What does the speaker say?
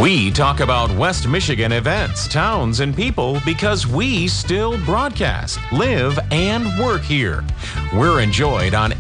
We talk about West Michigan events, towns, and people because we still broadcast, live, and work here. We're enjoyed on